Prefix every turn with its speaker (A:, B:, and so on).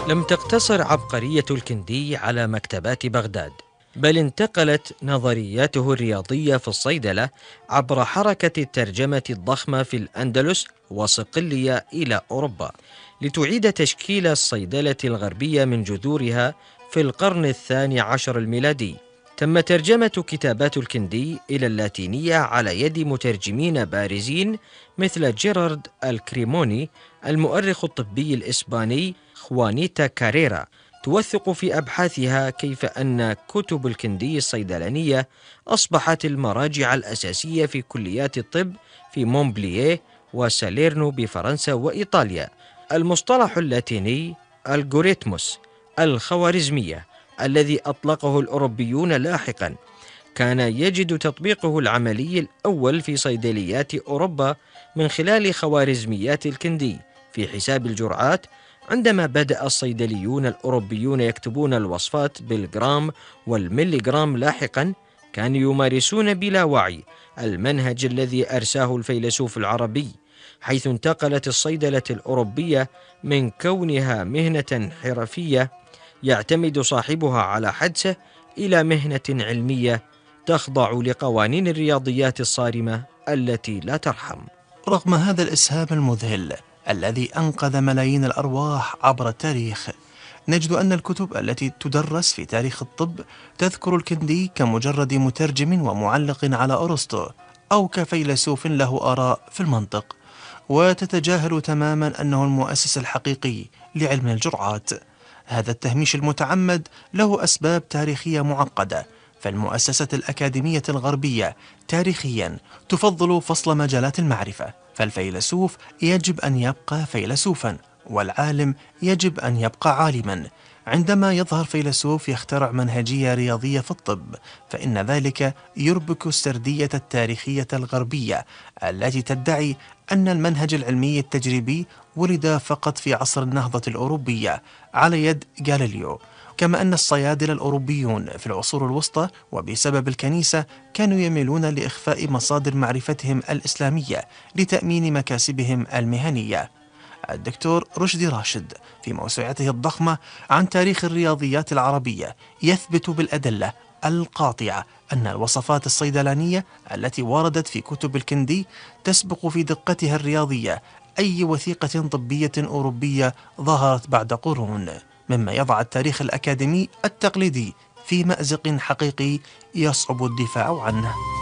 A: لم تقتصر عبقرية الكندي على مكتبات بغداد، بل انتقلت نظرياته الرياضية في الصيدلة عبر حركة الترجمة الضخمة في الأندلس وصقلية إلى أوروبا، لتعيد تشكيل الصيدلة الغربية من جذورها في القرن الثاني عشر الميلادي. تم ترجمة كتابات الكندي إلى اللاتينية على يد مترجمين بارزين مثل جيرارد الكريموني، المؤرخ الطبي الإسباني خوانيتا كاريرا توثق في أبحاثها كيف أن كتب الكندي الصيدلانية أصبحت المراجع الأساسية في كليات الطب في مونبلييه وساليرنو بفرنسا وإيطاليا. المصطلح اللاتيني الغوريتموس الخوارزمية الذي أطلقه الأوروبيون لاحقا كان يجد تطبيقه العملي الأول في صيدليات أوروبا من خلال خوارزميات الكندي في حساب الجرعات. عندما بدأ الصيدليون الأوروبيون يكتبون الوصفات بالجرام والمليغرام لاحقا، كانوا يمارسون بلا وعي المنهج الذي أرساه الفيلسوف العربي، حيث انتقلت الصيدلة الأوروبية من كونها مهنة حرفية يعتمد صاحبها على حدسه إلى مهنة علمية تخضع لقوانين الرياضيات الصارمة التي لا ترحم.
B: رغم هذا الإسهام المذهل الذي أنقذ ملايين الأرواح عبر التاريخ، نجد أن الكتب التي تدرس في تاريخ الطب تذكر الكندي كمجرد مترجم ومعلق على أرسطو، أو كفيلسوف له آراء في المنطق، وتتجاهل تماما أنه المؤسس الحقيقي لعلم الجرعات. هذا التهميش المتعمد له أسباب تاريخية معقدة، فالمؤسسة الأكاديمية الغربية تاريخيا تفضل فصل مجالات المعرفة، فالفيلسوف يجب أن يبقى فيلسوفا، والعالم يجب أن يبقى عالما. عندما يظهر فيلسوف يخترع منهجية رياضية في الطب، فإن ذلك يربك السردية التاريخية الغربية التي تدعي أن المنهج العلمي التجريبي ولد فقط في عصر النهضة الأوروبية على يد غاليليو، كما أن الصيادلة الأوروبيون في العصور الوسطى وبسبب الكنيسة كانوا يميلون لإخفاء مصادر معرفتهم الإسلامية لتأمين مكاسبهم المهنية. الدكتور رشدي راشد في موسوعته الضخمة عن تاريخ الرياضيات العربية يثبت بالأدلة القاطعة أن الوصفات الصيدلانية التي وردت في كتب الكندي تسبق في دقتها الرياضية أي وثيقة طبية أوروبية ظهرت بعد قرون، مما يضع التاريخ الأكاديمي التقليدي في مأزق حقيقي يصعب الدفاع عنه.